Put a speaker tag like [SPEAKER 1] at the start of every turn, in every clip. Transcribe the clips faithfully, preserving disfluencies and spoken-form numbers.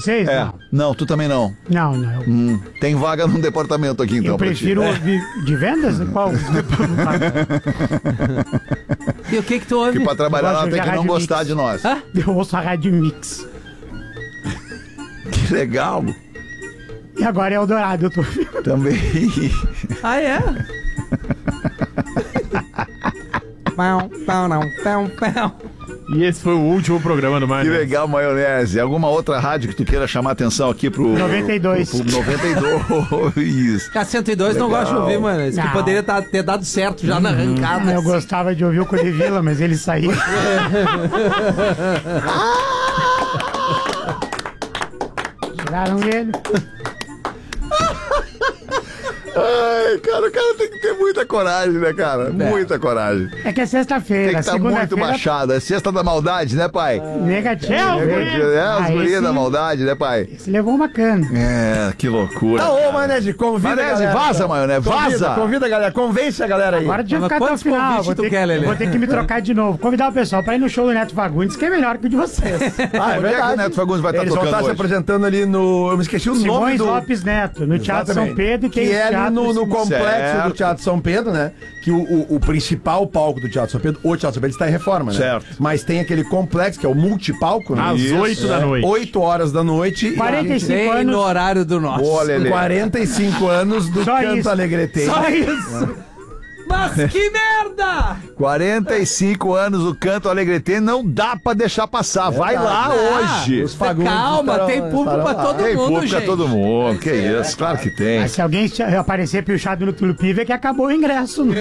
[SPEAKER 1] vocês?
[SPEAKER 2] É.
[SPEAKER 1] Não,
[SPEAKER 2] Não, tu também não.
[SPEAKER 1] não. não eu,
[SPEAKER 2] Hum, tem vaga num departamento aqui, então.
[SPEAKER 1] eu prefiro
[SPEAKER 2] pra ti.
[SPEAKER 1] ouvir de vendas? Qual?
[SPEAKER 3] E o que que tu ouve?
[SPEAKER 2] Que pra trabalhar
[SPEAKER 1] Eu
[SPEAKER 2] ela
[SPEAKER 1] gosto
[SPEAKER 2] tem
[SPEAKER 1] de
[SPEAKER 2] que não
[SPEAKER 1] rádio
[SPEAKER 2] gostar
[SPEAKER 1] mix.
[SPEAKER 2] de nós.
[SPEAKER 3] Hã?
[SPEAKER 1] Eu ouço a Rádio Mix.
[SPEAKER 2] Que legal.
[SPEAKER 1] E agora é Eldorado, eu tô ouvindo.
[SPEAKER 2] Também.
[SPEAKER 3] Ah, é? Pão, pão, não, pão, pão.
[SPEAKER 4] E esse foi o último programa do
[SPEAKER 2] Que
[SPEAKER 4] Maionese.
[SPEAKER 2] legal, Maionese. Alguma outra rádio que tu queira chamar atenção aqui pro...
[SPEAKER 1] noventa e dois.
[SPEAKER 2] Pro, pro noventa e dois.
[SPEAKER 3] A cento e dois não
[SPEAKER 2] Legal.
[SPEAKER 3] gosto de ouvir, mano. Isso que
[SPEAKER 1] Não.
[SPEAKER 3] poderia tá- ter dado certo já na arrancada.
[SPEAKER 1] Ah, eu
[SPEAKER 3] assim.
[SPEAKER 1] gostava de ouvir o Codevila, mas ele saiu. Tiraram ele.
[SPEAKER 2] Ai, cara, o cara tem que ter muita coragem, né, cara? Muita coragem.
[SPEAKER 1] É que é sexta-feira.
[SPEAKER 2] Tem que estar muito
[SPEAKER 1] segunda-feira,
[SPEAKER 2] machado. É sexta da maldade, né, pai?
[SPEAKER 1] negativo.
[SPEAKER 4] É, o guri.
[SPEAKER 2] É, os
[SPEAKER 1] Ah,
[SPEAKER 2] gurias
[SPEAKER 1] esse-
[SPEAKER 2] da maldade, né, pai?
[SPEAKER 1] Você levou uma cana.
[SPEAKER 2] É, que loucura.
[SPEAKER 5] Tá, ô, Maionese, convida a
[SPEAKER 2] Maionese,
[SPEAKER 5] galera.
[SPEAKER 2] vaza, Maionese, vaza.
[SPEAKER 5] Convida, convida a galera, convence a galera aí.
[SPEAKER 1] Agora deixa eu
[SPEAKER 3] Mas
[SPEAKER 1] ficar até o
[SPEAKER 3] quantos
[SPEAKER 1] final.
[SPEAKER 3] convites
[SPEAKER 1] Vou
[SPEAKER 3] tu
[SPEAKER 1] ter,
[SPEAKER 3] quer,
[SPEAKER 1] que,
[SPEAKER 3] Lelê?
[SPEAKER 1] vou ter que me trocar de novo. Convidar o pessoal pra ir no show do Neto Fagundes, que é melhor que o de vocês.
[SPEAKER 5] Ah, é
[SPEAKER 2] Onde é que
[SPEAKER 5] verdade.
[SPEAKER 2] o Neto Fagundes vai estar
[SPEAKER 5] Eles vão
[SPEAKER 2] tocando
[SPEAKER 5] estar se
[SPEAKER 2] hoje?
[SPEAKER 5] apresentando ali no... Eu me esqueci o nome
[SPEAKER 1] Simões
[SPEAKER 5] do...
[SPEAKER 1] Lopes Neto, no Teatro São
[SPEAKER 5] Exatamente.
[SPEAKER 1] Pedro. E tem
[SPEAKER 5] que é ali
[SPEAKER 1] teatro
[SPEAKER 5] no, no
[SPEAKER 1] Simões.
[SPEAKER 5] complexo
[SPEAKER 2] Certo.
[SPEAKER 5] do Teatro São Pedro, né? Que o, o, o principal palco do Teatro São Pedro, o Teatro São Pedro está em reforma, né?
[SPEAKER 2] Certo.
[SPEAKER 5] Mas tem aquele complexo, que é o multipalco, né?
[SPEAKER 4] Às oito da noite.
[SPEAKER 5] oito horas da noite.
[SPEAKER 1] quarenta e cinco
[SPEAKER 3] Bem
[SPEAKER 1] anos.
[SPEAKER 3] no horário do nosso.
[SPEAKER 2] Boa, Lelê.
[SPEAKER 5] quarenta e cinco anos do
[SPEAKER 1] Só
[SPEAKER 5] Canto
[SPEAKER 1] isso.
[SPEAKER 5] Alegretei.
[SPEAKER 1] Só isso.
[SPEAKER 3] Mas que merda!
[SPEAKER 2] quarenta e cinco anos o Canto Alegretê, não dá pra deixar passar. Vai lá
[SPEAKER 3] Ah,
[SPEAKER 2] hoje.
[SPEAKER 5] Os Fagundes
[SPEAKER 3] Calma,
[SPEAKER 5] estarão-
[SPEAKER 3] tem público
[SPEAKER 5] estarão
[SPEAKER 3] pra
[SPEAKER 5] lá.
[SPEAKER 3] todo
[SPEAKER 2] Tem
[SPEAKER 3] mundo,
[SPEAKER 2] público a
[SPEAKER 3] gente.
[SPEAKER 2] todo mundo. Que isso, claro que tem.
[SPEAKER 1] Mas se alguém ch- aparecer pilchado no Tulipi, vê que acabou o ingresso. Né?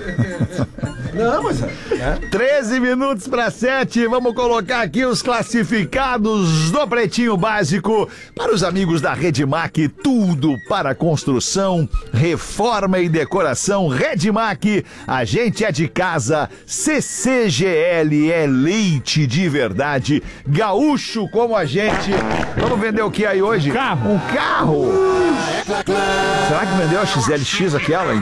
[SPEAKER 5] Não, mas...
[SPEAKER 2] treze minutos para sete, vamos colocar aqui os classificados do Pretinho Básico para os amigos da Redmac, tudo para construção, reforma e decoração. Redmac, a gente é de casa, C C G L é leite de verdade, gaúcho como a gente. Vamos vender o que aí hoje?
[SPEAKER 4] Carro.
[SPEAKER 2] Um carro. Será que vendeu a X L X aquela, hein?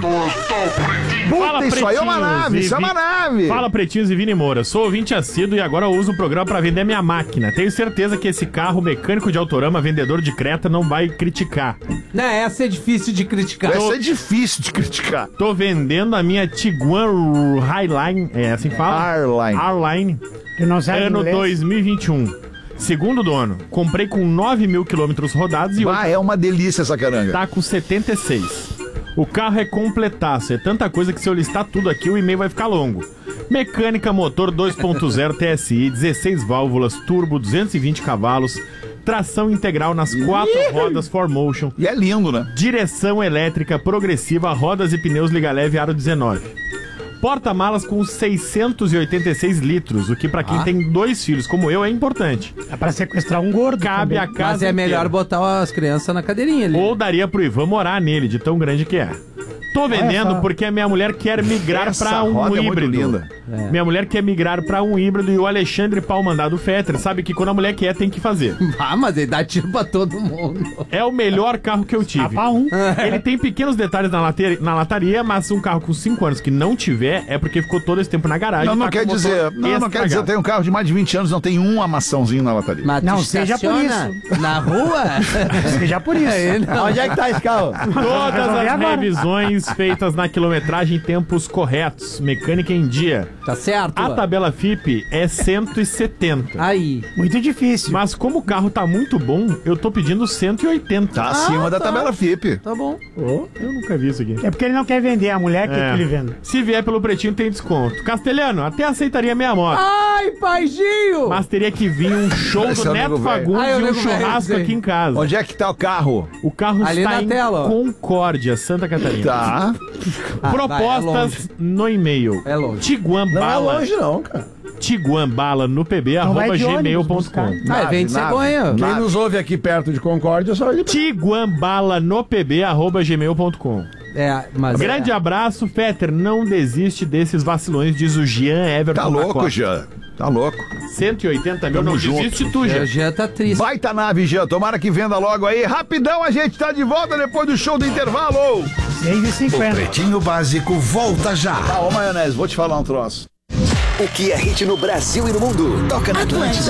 [SPEAKER 4] Fala,
[SPEAKER 2] Puta, isso aí é uma
[SPEAKER 4] pretinhos,
[SPEAKER 2] nave, isso é
[SPEAKER 4] e
[SPEAKER 2] uma
[SPEAKER 4] vi-
[SPEAKER 2] nave.
[SPEAKER 4] Fala, Pretinhos e Vini Moura. Sou ouvinte assíduo e agora uso o programa pra vender minha máquina. Tenho certeza que esse carro mecânico de Autorama, vendedor de Creta, não vai criticar.
[SPEAKER 3] Não, essa é difícil de criticar.
[SPEAKER 2] Essa é difícil de criticar.
[SPEAKER 4] Tô vendendo a minha Tiguan Highline, é assim que fala?
[SPEAKER 2] Arline.
[SPEAKER 4] Arline,
[SPEAKER 1] Que não sabe
[SPEAKER 4] ano
[SPEAKER 1] inglês.
[SPEAKER 4] dois mil e vinte e um. Segundo dono, comprei com nove mil quilômetros rodados e
[SPEAKER 2] Ah, é uma delícia essa caranga.
[SPEAKER 4] tá com setenta e seis. O carro é completaço, é tanta coisa que se eu listar tudo aqui o e-mail vai ficar longo. Mecânica, motor dois ponto zero T S I, dezesseis válvulas, turbo, duzentos e vinte cavalos, tração integral nas quatro rodas four motion,
[SPEAKER 2] E é lindo, né?
[SPEAKER 4] direção elétrica progressiva, rodas e pneus liga leve aro dezenove. Porta-malas com seiscentos e oitenta e seis litros, o que pra quem tem dois filhos como eu é importante.
[SPEAKER 1] É pra sequestrar um gordo.
[SPEAKER 4] Cabe
[SPEAKER 1] também.
[SPEAKER 4] a casa
[SPEAKER 3] Mas é melhor
[SPEAKER 4] inteira.
[SPEAKER 3] botar as crianças na cadeirinha ali.
[SPEAKER 4] Ou daria pro Ivan morar nele, de tão grande que é. Tô vendendo
[SPEAKER 1] só.
[SPEAKER 4] porque a minha mulher quer migrar
[SPEAKER 2] Essa
[SPEAKER 4] pra um
[SPEAKER 2] roda é muito
[SPEAKER 4] híbrido.
[SPEAKER 2] linda.
[SPEAKER 4] Minha mulher quer migrar pra um híbrido e o Alexandre Palmandá do Fetter sabe que quando a mulher quer, tem que fazer.
[SPEAKER 3] Ah, mas ele dá tiro pra todo mundo.
[SPEAKER 4] É o melhor carro que eu tive.
[SPEAKER 1] Tapa um.
[SPEAKER 4] Ele tem pequenos detalhes na, late- na lataria, mas um carro com cinco anos que não tiver é porque ficou todo esse tempo na garagem.
[SPEAKER 2] Não, não
[SPEAKER 4] tá
[SPEAKER 2] quer
[SPEAKER 4] com o
[SPEAKER 2] dizer.
[SPEAKER 4] motor
[SPEAKER 2] Não, não quer dizer.
[SPEAKER 4] estragado.
[SPEAKER 2] Tem um carro de mais de vinte anos, não tem uma maçãozinho na lataria.
[SPEAKER 3] Mas
[SPEAKER 1] Não
[SPEAKER 3] tu
[SPEAKER 1] seja por
[SPEAKER 3] estaciona Na rua?
[SPEAKER 1] Seja por isso.
[SPEAKER 3] Aí não.
[SPEAKER 5] Onde é que tá esse carro?
[SPEAKER 4] Todas
[SPEAKER 1] Resolvi
[SPEAKER 4] as
[SPEAKER 1] agora.
[SPEAKER 4] revisões feitas na quilometragem em tempos corretos. Mecânica em dia.
[SPEAKER 3] Tá certo?
[SPEAKER 4] A tabela F I P é cento e setenta.
[SPEAKER 3] Aí.
[SPEAKER 1] Muito difícil.
[SPEAKER 4] Mas como o carro tá muito bom, eu tô pedindo cento e oitenta.
[SPEAKER 2] Tá acima da
[SPEAKER 3] tá.
[SPEAKER 2] tabela F I P.
[SPEAKER 3] Tá bom.
[SPEAKER 4] Oh, eu nunca vi isso aqui.
[SPEAKER 1] É porque ele não quer vender, a mulher quer
[SPEAKER 4] É.
[SPEAKER 1] que ele venda.
[SPEAKER 4] Se vier pelo pretinho, tem desconto. Castelhano, até aceitaria meia moto.
[SPEAKER 3] Ai, paizinho!
[SPEAKER 4] Mas teria que vir um show
[SPEAKER 2] Esse
[SPEAKER 4] do
[SPEAKER 2] é o
[SPEAKER 4] Neto
[SPEAKER 2] nego velho.
[SPEAKER 4] Fagundes
[SPEAKER 3] Ah, é o
[SPEAKER 4] e um
[SPEAKER 3] nego velho,
[SPEAKER 4] churrasco
[SPEAKER 3] sei.
[SPEAKER 4] aqui em casa.
[SPEAKER 2] Onde é que tá o carro?
[SPEAKER 4] O carro
[SPEAKER 3] Ali
[SPEAKER 4] está
[SPEAKER 3] na
[SPEAKER 4] em
[SPEAKER 3] tela, ó.
[SPEAKER 4] Concórdia, Santa Catarina.
[SPEAKER 2] Tá.
[SPEAKER 3] Ah,
[SPEAKER 4] Propostas
[SPEAKER 3] vai,
[SPEAKER 4] no e-mail.
[SPEAKER 3] É longe.
[SPEAKER 4] Tiguan
[SPEAKER 5] Não é
[SPEAKER 4] Bala.
[SPEAKER 5] longe não, cara.
[SPEAKER 4] Tiguan Bala no pb
[SPEAKER 1] Então vai
[SPEAKER 4] arroba
[SPEAKER 1] de
[SPEAKER 4] gmail
[SPEAKER 1] ônibus
[SPEAKER 4] ponto
[SPEAKER 1] buscar.
[SPEAKER 4] com.
[SPEAKER 3] Ah, vem de
[SPEAKER 2] nave,
[SPEAKER 3] cegonha.
[SPEAKER 2] nave.
[SPEAKER 5] Quem nos ouve aqui perto de Concórdia, só ele...
[SPEAKER 4] Tiguan Bala no pb arroba gmail ponto com.
[SPEAKER 3] É, mas.
[SPEAKER 4] Grande
[SPEAKER 3] é.
[SPEAKER 4] abraço, Fetter. Não desiste desses vacilões, diz o Jean Everton.
[SPEAKER 2] Tá
[SPEAKER 4] da
[SPEAKER 2] louco,
[SPEAKER 4] Costa.
[SPEAKER 2] Jean. Tá louco.
[SPEAKER 4] cento e oitenta mil,
[SPEAKER 2] Tamo
[SPEAKER 4] não
[SPEAKER 2] junto.
[SPEAKER 4] desiste tu,
[SPEAKER 3] O
[SPEAKER 4] Jean.
[SPEAKER 3] Jean tá triste.
[SPEAKER 2] Baita nave, Jean. Tomara que venda logo aí. Rapidão, a gente tá de volta depois do show do intervalo.
[SPEAKER 1] seis e
[SPEAKER 6] O
[SPEAKER 1] cinquenta.
[SPEAKER 6] Pretinho Básico volta já.
[SPEAKER 2] Tá, ô maionese, vou te falar um troço.
[SPEAKER 7] O que é hit no Brasil e no mundo? Toca na Atlântida.